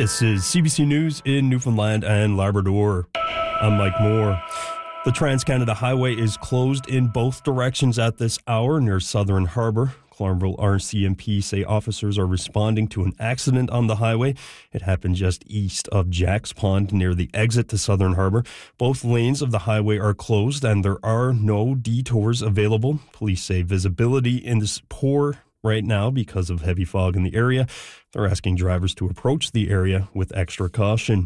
This is CBC News in Newfoundland and Labrador. I'm Mike Moore. The Trans-Canada Highway is closed in both directions at this hour near Southern Harbour. Claremville RCMP say officers are responding to an accident on the highway. It happened just east of Jack's Pond near the exit to Southern Harbour. Both lanes of the highway are closed and there are no detours available. Police say visibility is poor right now because of heavy fog in the area. They're asking drivers to approach the area with extra caution.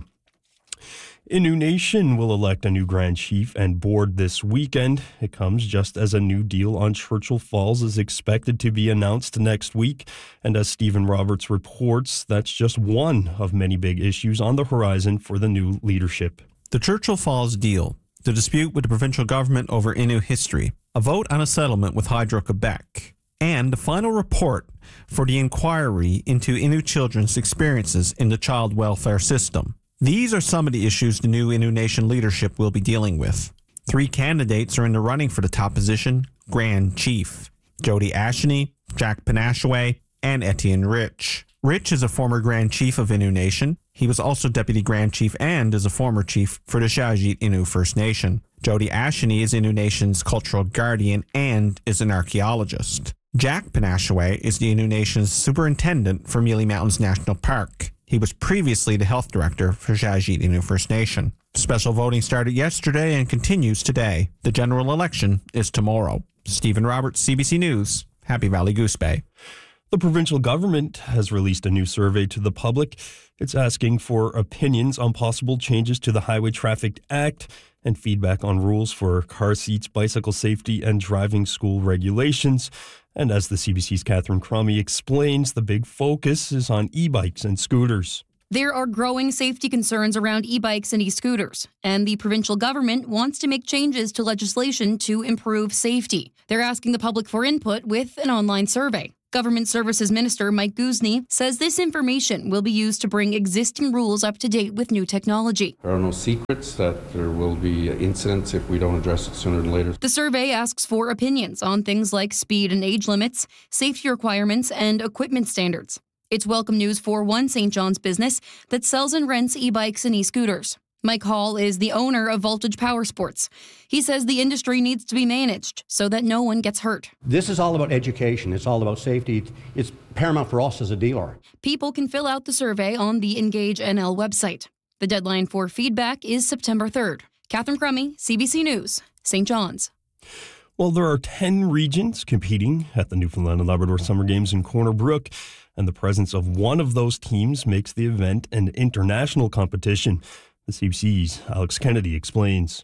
Innu Nation will elect a new Grand Chief and board this weekend. It comes just as a new deal on Churchill Falls is expected to be announced next week. And as Stephen Roberts reports, that's just one of many big issues on the horizon for the new leadership. The Churchill Falls deal, the dispute with the provincial government over Innu history, a vote on a settlement with Hydro-Quebec, and the final report for the inquiry into Innu children's experiences in the child welfare system. These are some of the issues the new Innu Nation leadership will be dealing with. 3 candidates are in the running for the top position, Grand Chief: Jody Asheny, Jack Panashaway, and Etienne Rich. Rich is a former Grand Chief of Innu Nation. He was also Deputy Grand Chief and is a former chief for the Shawjeet Innu First Nation. Jody Asheny is Innu Nation's cultural guardian and is an archaeologist. Jack Panashaway is the Innu Nation's superintendent for Mealy Mountains National Park. He was previously the health director for Shawjeet Innu First Nation. Special voting started yesterday and continues today. The general election is tomorrow. Stephen Roberts, CBC News, Happy Valley Goose Bay. The provincial government has released a new survey to the public. It's asking for opinions on possible changes to the Highway Traffic Act and feedback on rules for car seats, bicycle safety, and driving school regulations. And as the CBC's Catherine Crummy explains, the big focus is on e-bikes and scooters. There are growing safety concerns around e-bikes and e-scooters, and the provincial government wants to make changes to legislation to improve safety. They're asking the public for input with an online survey. Government Services Minister Mike Guzny says this information will be used to bring existing rules up to date with new technology. There are no secrets that there will be incidents if we don't address it sooner than later. The survey asks for opinions on things like speed and age limits, safety requirements, and equipment standards. It's welcome news for one St. John's business that sells and rents e-bikes and e-scooters. Mike Hall is the owner of Voltage Power Sports. He says the industry needs to be managed so that no one gets hurt. This is all about education. It's all about safety. It's paramount for us as a dealer. People can fill out the survey on the Engage NL website. The deadline for feedback is September 3rd. Catherine Crummy, CBC News, St. John's. Well, there are 10 regions competing at the Newfoundland and Labrador Summer Games in Corner Brook, and the presence of one of those teams makes the event an international competition. The CBC's Alex Kennedy explains.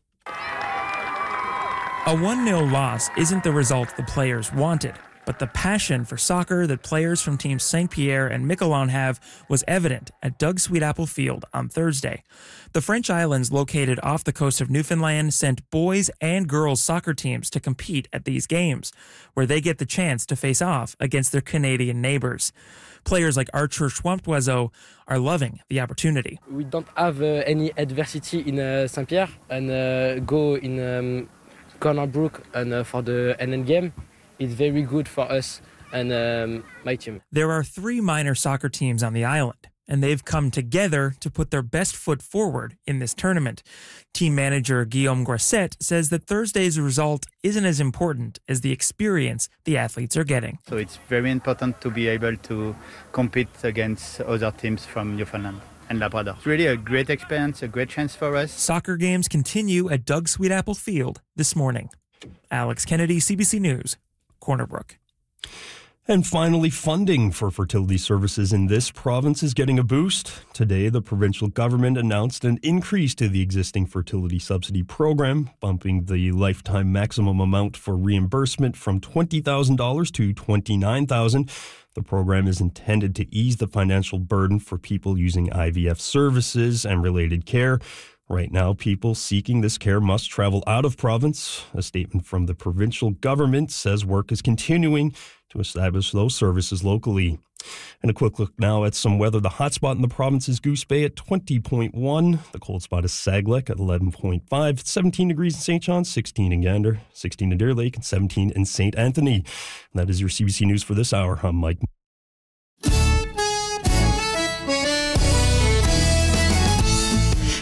A 1-0 loss isn't the result the players wanted, but the passion for soccer that players from Teams St. Pierre and Miquelon have was evident at Doug Sweetapple Field on Thursday. The French Islands, located off the coast of Newfoundland, sent boys and girls soccer teams to compete at these games, where they get the chance to face off against their Canadian neighbors. Players like Archer Schwamptoiseau are loving the opportunity. We don't have any adversity in St. Pierre and go in Corner Brook and for the NN game. It's very good for us and my team. There are 3 minor soccer teams on the island, and they've come together to put their best foot forward in this tournament. Team manager Guillaume Grasset says that Thursday's result isn't as important as the experience the athletes are getting. So it's very important to be able to compete against other teams from Newfoundland and Labrador. It's really a great experience, a great chance for us. Soccer games continue at Doug Sweetapple Field this morning. Alex Kennedy, CBC News, Corner Brook. And finally, funding for fertility services in this province is getting a boost. Today, the provincial government announced an increase to the existing fertility subsidy program, bumping the lifetime maximum amount for reimbursement from $20,000 to $29,000. The program is intended to ease the financial burden for people using IVF services and related care. Right now, people seeking this care must travel out of province. A statement from the provincial government says work is continuing to establish those services locally. And a quick look now at some weather. The hot spot in the province is Goose Bay at 20.1. The cold spot is Saglec at 11.5. 17 degrees in St. John's, 16 in Gander, 16 in Deer Lake, and 17 in St. Anthony. And that is your CBC News for this hour. I'm Mike.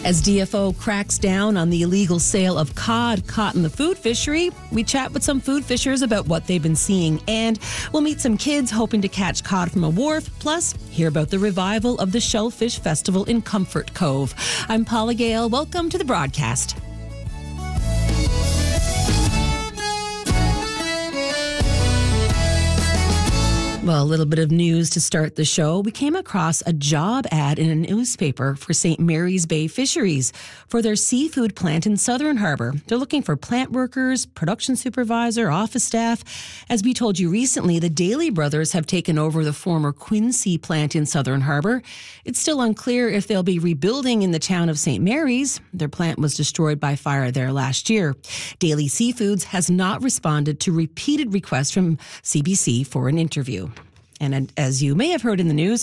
As DFO cracks down on the illegal sale of cod caught in the food fishery, we chat with some food fishers about what they've been seeing, and we'll meet some kids hoping to catch cod from a wharf, plus hear about the revival of the Shellfish Festival in Comfort Cove. I'm Paula Gale. Welcome to the broadcast. Well, a little bit of news to start the show. We came across a job ad in a newspaper for St. Mary's Bay Fisheries for their seafood plant in Southern Harbour. They're looking for plant workers, production supervisor, office staff. As we told you recently, the Daly brothers have taken over the former Quincy plant in Southern Harbour. It's still unclear if they'll be rebuilding in the town of St. Mary's. Their plant was destroyed by fire there last year. Daly Seafoods has not responded to repeated requests from CBC for an interview. And as you may have heard in the news,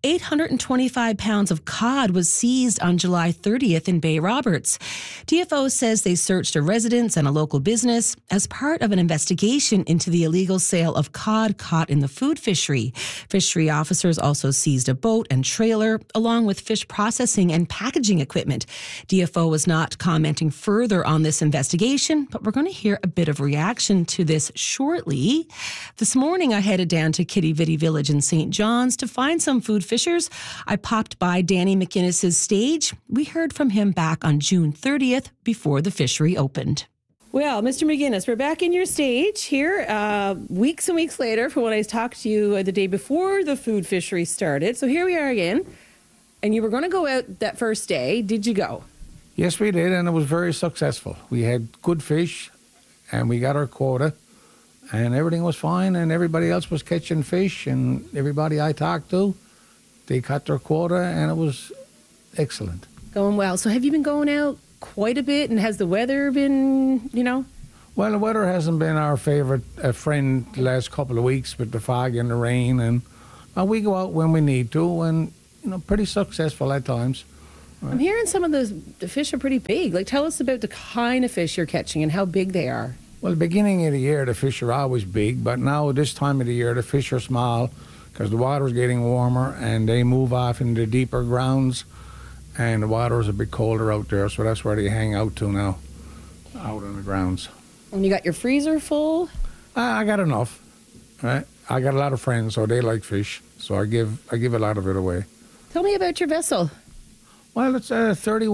825 pounds of cod was seized on July 30th in Bay Roberts. DFO says they searched a residence and a local business as part of an investigation into the illegal sale of cod caught in the food fishery. Fishery officers also seized a boat and trailer, along with fish processing and packaging equipment. DFO was not commenting further on this investigation, but we're going to hear a bit of reaction to this shortly. This morning, I headed down to Kitty Vitty Village in St. John's to find some food fishers. I popped by Danny McInnes's stage. We heard from him back on June 30th before the fishery opened. Well, Mr. McGinnis, we're back in your stage here weeks and weeks later from when I talked to you the day before the food fishery started. So here we are again. And you were going to go out that first day. Did you go? Yes, we did, and it was very successful. We had good fish, and we got our quota. And everything was fine, and everybody else was catching fish, and everybody I talked to, they caught their quota, and it was excellent. Going well. So have you been going out quite a bit, and has the weather been, Well, the weather hasn't been our favorite friend the last couple of weeks with the fog and the rain, and we go out when we need to, and, pretty successful at times. Right. I'm hearing some of the fish are pretty big. Like, tell us about the kind of fish you're catching and how big they are. Well, the beginning of the year, the fish are always big, but now this time of the year, the fish are small because the water's getting warmer and they move off into deeper grounds, and the water's a bit colder out there, so that's where they hang out to now, out on the grounds. And you got your freezer full? I got enough. Right? I got a lot of friends, so they like fish, so I give a lot of it away. Tell me about your vessel. Well, it's a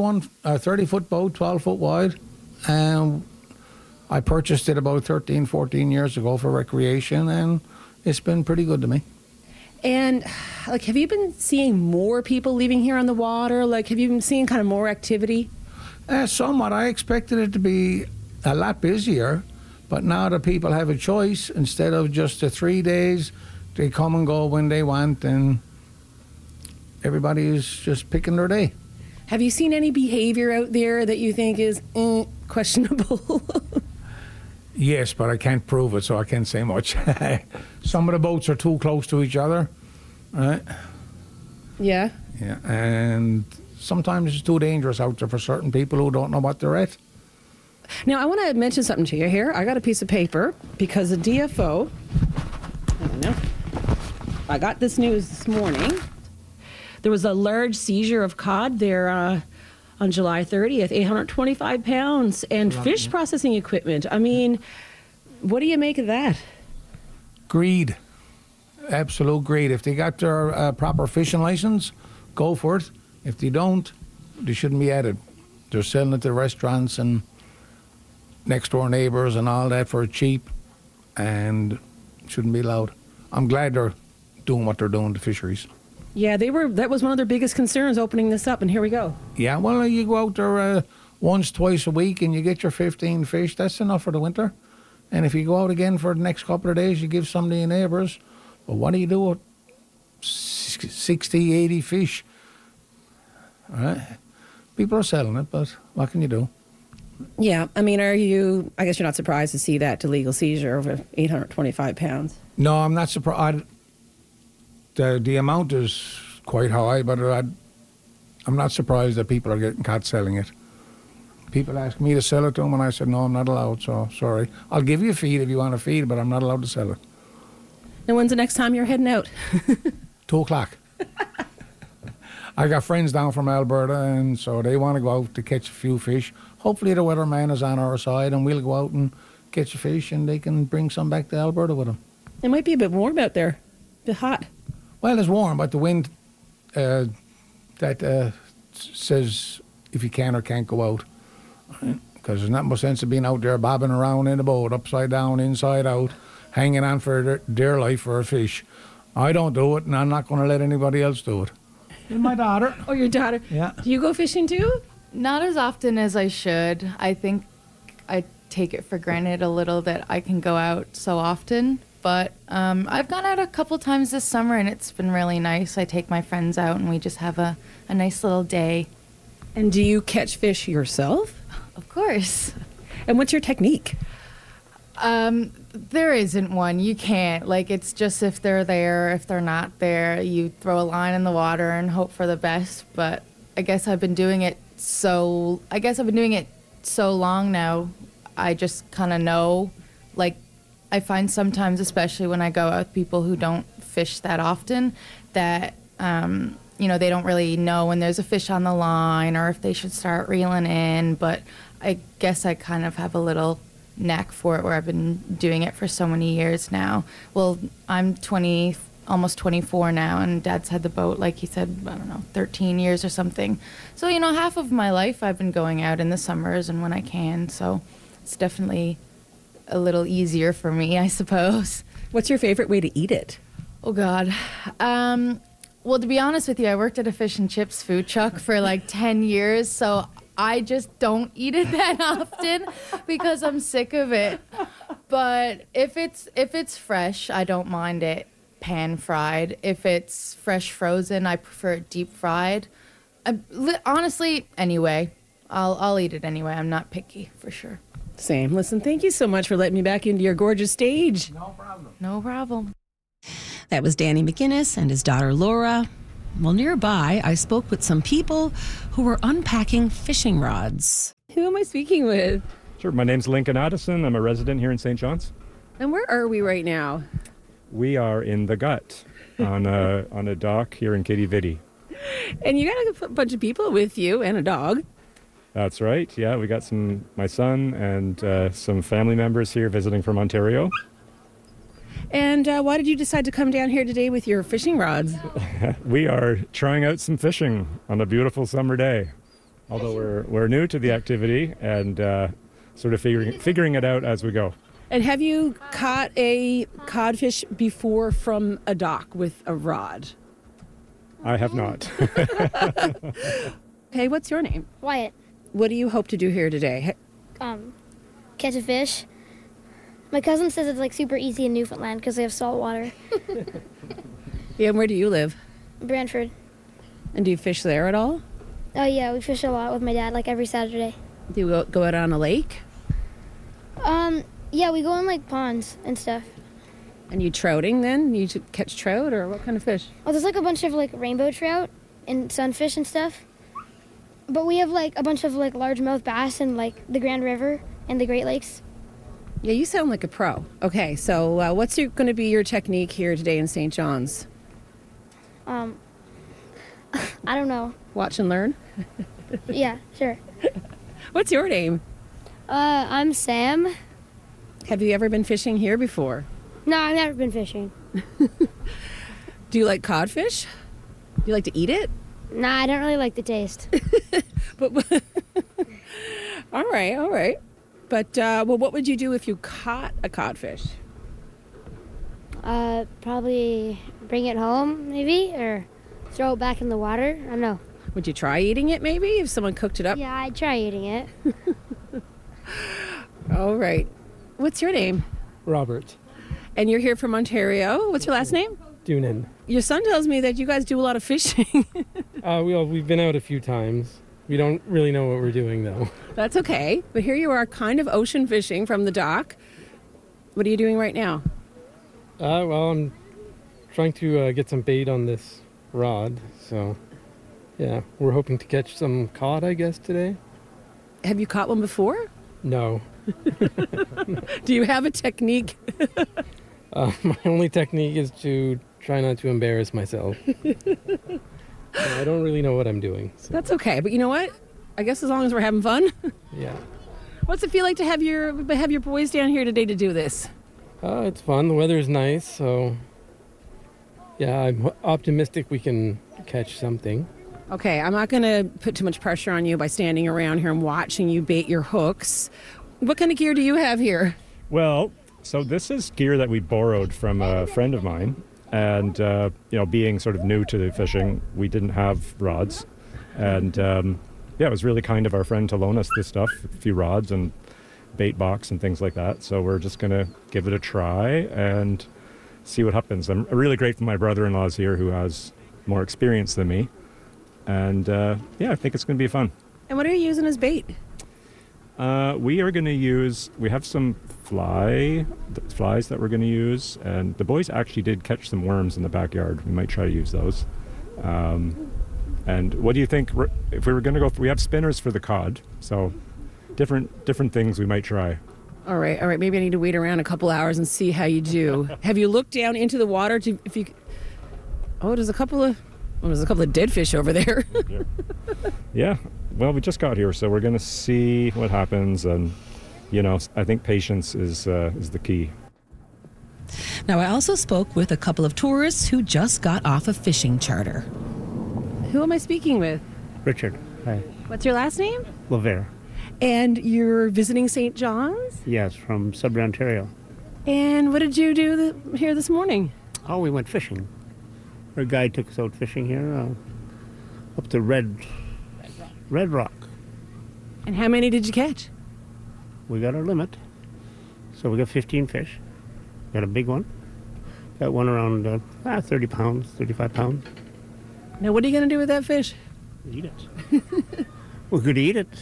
30-foot boat, 12-foot wide, and I purchased it about 13, 14 years ago for recreation, and it's been pretty good to me. And, have you been seeing more people leaving here on the water? Have you been seeing kind of more activity? Somewhat. I expected it to be a lot busier, but now that people have a choice, instead of just the 3 days, they come and go when they want, and everybody is just picking their day. Have you seen any behavior out there that you think is questionable? Yes, but I can't prove it, so I can't say much. Some of the boats are too close to each other, right? Yeah. Yeah, and sometimes it's too dangerous out there for certain people who don't know what they're at. Now, I want to mention something to you here. I got a piece of paper because the DFO, I got this news this morning. There was a large seizure of cod there on July 30th, 825 pounds, and fish processing equipment. I mean, what do you make of that? Greed. Absolute greed. If they got their proper fishing license, go for it. If they don't, they shouldn't be at it. They're selling it to restaurants and next door neighbors and all that for cheap, and shouldn't be allowed. I'm glad they're doing what they're doing to fisheries. Yeah, that was one of their biggest concerns, opening this up, and here we go. Yeah, well, you go out there once, twice a week and you get your 15 fish. That's enough for the winter. And if you go out again for the next couple of days, you give some to your neighbours. But what do you do with 60, 80 fish? All right? People are selling it, but what can you do? Yeah, I mean, I guess you're not surprised to see that illegal seizure over 825 pounds. No, I'm not surprised. The amount is quite high, but I'm not surprised that people are getting caught selling it. People ask me to sell it to them, and I said, no, I'm not allowed, so sorry. I'll give you a feed if you want a feed, but I'm not allowed to sell it. And when's the next time you're heading out? 2 o'clock. I got friends down from Alberta, and so they want to go out to catch a few fish. Hopefully the weatherman is on our side, and we'll go out and catch a fish, and they can bring some back to Alberta with them. It might be a bit warm out there, a bit hot. Well, it's warm, but the wind says if you can or can't go out. Because there's not much sense of being out there bobbing around in a boat, upside down, inside out, hanging on for dear life for a fish. I don't do it, and I'm not going to let anybody else do it. And my daughter. Oh, your daughter. Yeah. Do you go fishing too? Not as often as I should. I think I take it for granted a little that I can go out so often. But I've gone out a couple times this summer, and it's been really nice. I take my friends out, and we just have a nice little day. And do you catch fish yourself? Of course. And what's your technique? There isn't one. You can't. Like, it's just if they're there, if they're not there, you throw a line in the water and hope for the best. But I guess I've been doing it so long now, I just kind of know. Like, I find sometimes, especially when I go out with people who don't fish that often, that, they don't really know when there's a fish on the line or if they should start reeling in. But I guess I kind of have a little knack for it where I've been doing it for so many years now. Well, I'm 20, almost 24 now, and Dad's had the boat, like he said, 13 years or something. So, half of my life I've been going out in the summers and when I can. So it's definitely a little easier for me, I suppose. What's your favorite way to eat it? Oh, God. Well, to be honest with you, I worked at a fish and chips food truck for like 10 years, so I just don't eat it that often because I'm sick of it. But if it's fresh, I don't mind it pan fried. If it's fresh frozen, I prefer it deep fried. Honestly, anyway, I'll eat it anyway. I'm not picky, for sure. Same. Listen, thank you so much for letting me back into your gorgeous stage. No problem. No problem. That was Danny McGuinness and his daughter Laura. Well, nearby, I spoke with some people who were unpacking fishing rods. Who am I speaking with? Sure. My name's Lincoln Addison. I'm a resident here in St. John's. And where are we right now? We are in the Gut on a dock here in Kitty Vitty. And you got a bunch of people with you and a dog. That's right. Yeah, we got my son and some family members here visiting from Ontario. And why did you decide to come down here today with your fishing rods? We are trying out some fishing on a beautiful summer day. Although we're new to the activity and sort of figuring it out as we go. And have you caught a codfish before from a dock with a rod? I have not. Hey, what's your name? Wyatt. What do you hope to do here today? Catch a fish. My cousin says it's like super easy in Newfoundland because they have salt water. Yeah, and where do you live? Brantford. And do you fish there at all? Oh yeah, we fish a lot with my dad, like every Saturday. Do you go out on a lake? Yeah, we go in like ponds and stuff. And you trouting then? You catch trout or what kind of fish? Oh, there's like a bunch of like rainbow trout and sunfish and stuff. But we have like a bunch of like largemouth bass in like the Grand River and the Great Lakes. Yeah, you sound like a pro. Okay, so what's going to be your technique here today in St. John's? I don't know. Watch and learn? Yeah, sure. What's your name? I'm Sam. Have you ever been fishing here before? No, I've never been fishing. Do you like codfish? Do you like to eat it? Nah, I don't really like the taste. But all right. But, what would you do if you caught a codfish? Probably bring it home, maybe, or throw it back in the water. I don't know. Would you try eating it, maybe, if someone cooked it up? Yeah, I'd try eating it. All right. What's your name? Robert. And you're here from Ontario. What's your last name? Doonan. Your son tells me that you guys do a lot of fishing. We've been out a few times. We don't really know what we're doing, though. That's okay. But here you are, kind of ocean fishing from the dock. What are you doing right now? I'm trying to get some bait on this rod. So, yeah, we're hoping to catch some cod, I guess, today. Have you caught one before? No. Do you have a technique? My only technique is to try not to embarrass myself. I I don't really know what I'm doing. So. That's okay. But you know what? I guess as long as we're having fun. Yeah. What's it feel like to have your boys down here today to do this? It's fun. The weather's nice, so yeah, I'm optimistic we can catch something. Okay, I'm not going to put too much pressure on you by standing around here and watching you bait your hooks. What kind of gear do you have here? Well, so this is gear that we borrowed from a friend of mine. And, being sort of new to the fishing, we didn't have rods. And, it was really kind of our friend to loan us this stuff, a few rods and bait box and things like that. So we're just going to give it a try and see what happens. I'm really grateful my brother-in-law's here who has more experience than me. And, I think it's going to be fun. And what are you using as bait? We are going to we have some flies that we're going to use, and the boys actually did catch some worms in the backyard. We might try to use those. And what do you think, if we were going to we have spinners for the cod, so different things we might try. All right. Maybe I need to wait around a couple hours and see how you do. Have you looked down into the water there's a couple of dead fish over there. Yeah. Well, we just got here, so we're going to see what happens, and I think patience is the key. Now, I also spoke with a couple of tourists who just got off a fishing charter. Who am I speaking with? Richard. Hi. What's your last name? Lavere. And you're visiting St. John's? Yes, from Sudbury, Ontario. And what did you do here this morning? Oh, we went fishing. Our guide took us out fishing here, up to Red Rock. And how many did you catch? We got our limit. So we got 15 fish. Got a big one. Got one around 30 pounds, 35 pounds. Now, what are you going to do with that fish? Eat it. We're going to eat it.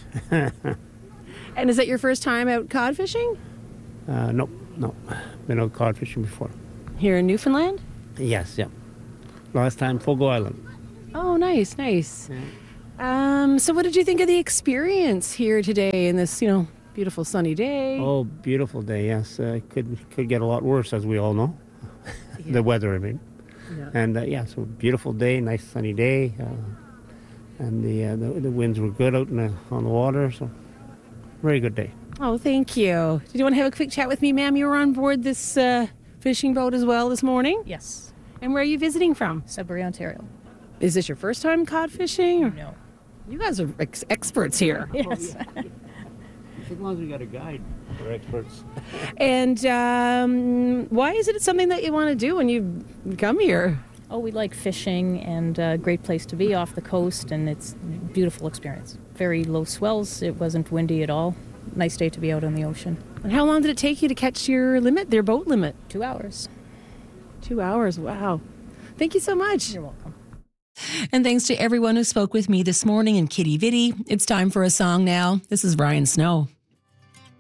And is that your first time out cod fishing? No. Been out cod fishing before. Here in Newfoundland? Yes, yeah. Last time, Fogo Island. Oh, nice. Yeah. So what did you think of the experience here today in this, beautiful sunny day? Oh, beautiful day, yes. Could get a lot worse, as we all know. Yeah. The weather, I mean. Yeah. And, so beautiful day, nice sunny day. And the winds were good out on the water, so very good day. Oh, thank you. Did you want to have a quick chat with me, ma'am? You were on board this fishing boat as well this morning? Yes. And where are you visiting from? Sudbury, Ontario. Is this your first time cod fishing? Or? No. You guys are experts here. Yes. As long as we got a guide, we're experts. And why is it something that you want to do when you come here? Oh, we like fishing, and a great place to be off the coast, and it's a beautiful experience. Very low swells. It wasn't windy at all. Nice day to be out on the ocean. And how long did it take you to catch your boat limit? 2 hours. 2 hours, wow. Thank you so much. You're welcome. And thanks to everyone who spoke with me this morning in Kitty Vitty. It's time for a song now. This is Brian Snow.